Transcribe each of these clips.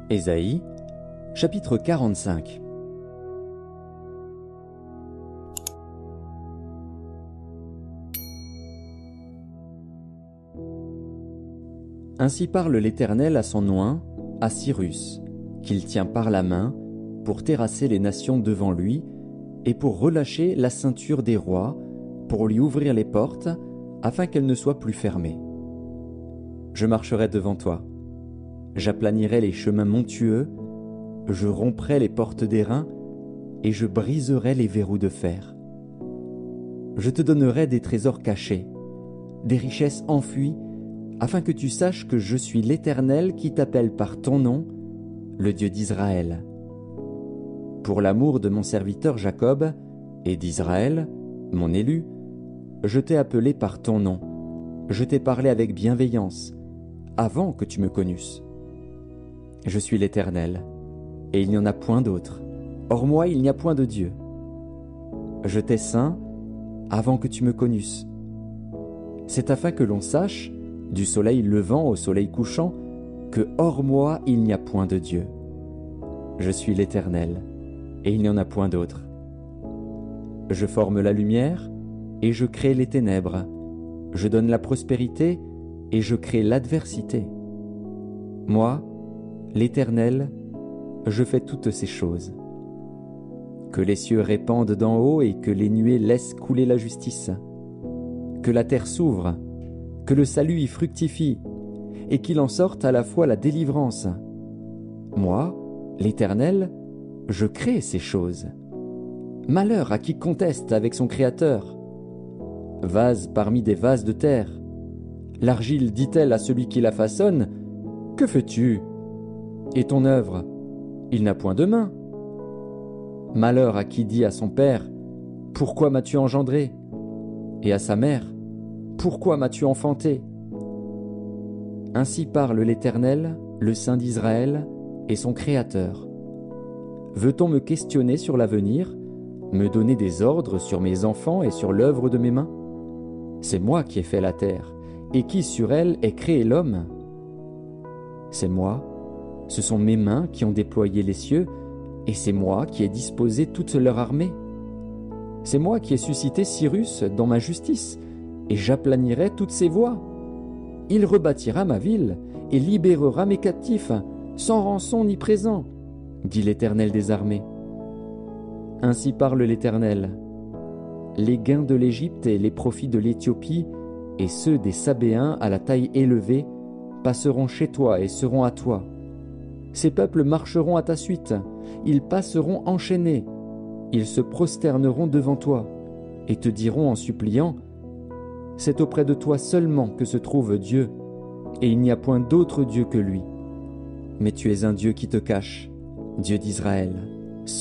Ésaïe, chapitre 45. Ainsi parle l'Éternel à son oint, à Cyrus, qu'il tient par la main, pour terrasser les nations devant lui, et pour relâcher la ceinture des rois, pour lui ouvrir les portes, afin qu'elles ne soient plus fermées. Je marcherai devant toi, j'aplanirai les chemins montueux, je romprai les portes d'airain, et je briserai les verrous de fer. Je te donnerai des trésors cachés, des richesses enfuies, afin que tu saches que je suis l'Éternel qui t'appelle par ton nom, le Dieu d'Israël. Pour l'amour de mon serviteur Jacob et d'Israël, mon élu, je t'ai appelé par ton nom, je t'ai parlé avec bienveillance, avant que tu me connusses. Je suis l'Éternel, et il n'y en a point d'autre. Hors moi, il n'y a point de Dieu. Je t'ai ceint avant que tu me connusses. C'est afin que l'on sache, du soleil levant au soleil couchant, que hors moi, il n'y a point de Dieu. Je suis l'Éternel, et il n'y en a point d'autre. Je forme la lumière, et je crée les ténèbres. Je donne la prospérité, et je crée l'adversité. Moi, l'Éternel, je fais toutes ces choses. Que les cieux répandent d'en haut et que les nuées laissent couler la justice. Que la terre s'ouvre, que le salut y fructifie, et qu'il en sorte à la fois la délivrance. Moi, l'Éternel, je crée ces choses. Malheur à qui conteste avec son Créateur. Vase parmi des vases de terre. L'argile dit-elle à celui qui la façonne, « Que fais-tu » Et ton œuvre, il n'a point de main. Malheur à qui dit à son père, « Pourquoi m'as-tu engendré » Et à sa mère, « Pourquoi m'as-tu enfanté » Ainsi parle l'Éternel, le Saint d'Israël, et son Créateur. Veut-on me questionner sur l'avenir, me donner des ordres sur mes enfants et sur l'œuvre de mes mains ? C'est moi qui ai fait la terre, et qui sur elle ai créé l'homme. C'est moi, ce sont mes mains qui ont déployé les cieux, et c'est moi qui ai disposé toute leur armée. C'est moi qui ai suscité Cyrus dans ma justice, et j'aplanirai toutes ses voies. Il rebâtira ma ville, et libérera mes captifs, sans rançon ni présent, dit l'Éternel des armées. Ainsi parle l'Éternel. Les gains de l'Égypte et les profits de l'Éthiopie, et ceux des Sabéens à la taille élevée, passeront chez toi et seront à toi. Ces peuples marcheront à ta suite, ils passeront enchaînés, ils se prosterneront devant toi, et te diront en suppliant, « C'est auprès de toi seulement que se trouve Dieu, et il n'y a point d'autre Dieu que lui. Mais tu es un Dieu qui te cache, Dieu d'Israël, Sauveur. »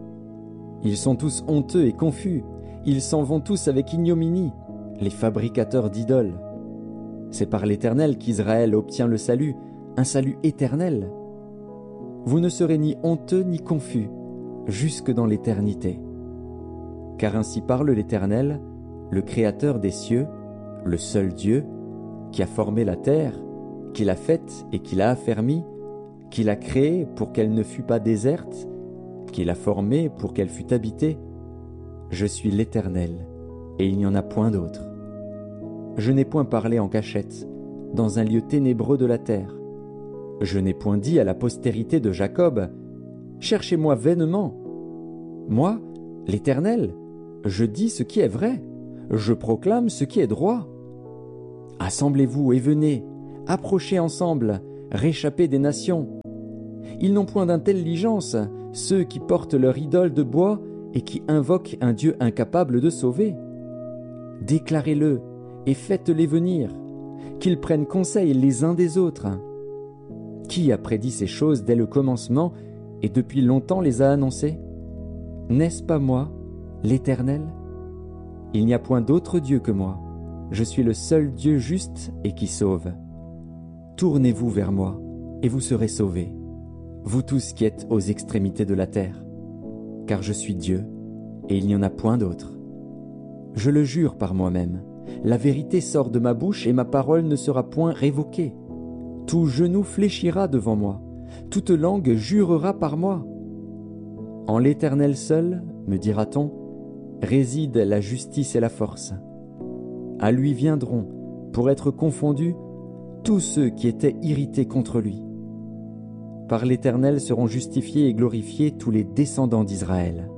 Ils sont tous honteux et confus, ils s'en vont tous avec ignominie, les fabricateurs d'idoles. C'est par l'Éternel qu'Israël obtient le salut, un salut éternel. Vous ne serez ni honteux ni confus, jusque dans l'éternité. Car ainsi parle l'Éternel, le Créateur des cieux, le seul Dieu, qui a formé la terre, qui l'a faite et qui l'a affermie, qui l'a créée pour qu'elle ne fût pas déserte, qui l'a formée pour qu'elle fût habitée. Je suis l'Éternel, et il n'y en a point d'autre. Je n'ai point parlé en cachette, dans un lieu ténébreux de la terre. Je n'ai point dit à la postérité de Jacob, « Cherchez-moi vainement. » Moi, l'Éternel, je dis ce qui est vrai, je proclame ce qui est droit. Assemblez-vous et venez, approchez ensemble, réchappez des nations. Ils n'ont point d'intelligence, ceux qui portent leur idole de bois et qui invoquent un Dieu incapable de sauver. Déclarez-le et faites-les venir, qu'ils prennent conseil les uns des autres. Qui a prédit ces choses dès le commencement et depuis longtemps les a annoncées ? N'est-ce pas moi, l'Éternel ? Il n'y a point d'autre Dieu que moi. Je suis le seul Dieu juste et qui sauve. Tournez-vous vers moi, et vous serez sauvés, vous tous qui êtes aux extrémités de la terre. Car je suis Dieu, et il n'y en a point d'autre. Je le jure par moi-même, la vérité sort de ma bouche et ma parole ne sera point révoquée. Tout genou fléchira devant moi, toute langue jurera par moi. En l'Éternel seul, me dira-t-on, réside la justice et la force. À lui viendront, pour être confondus, tous ceux qui étaient irrités contre lui. Par l'Éternel seront justifiés et glorifiés tous les descendants d'Israël.